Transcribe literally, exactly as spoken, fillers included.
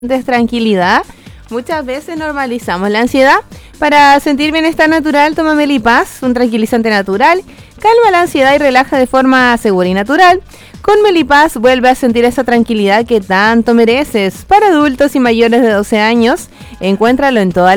tranquilidad. Muchas veces normalizamos la ansiedad. Para sentir bienestar natural, toma Melipaz, un tranquilizante natural. Calma la ansiedad y relaja de forma segura y natural. Con Melipaz vuelve a sentir esa tranquilidad que tanto mereces. Para adultos y mayores de doce años, encuéntralo en todas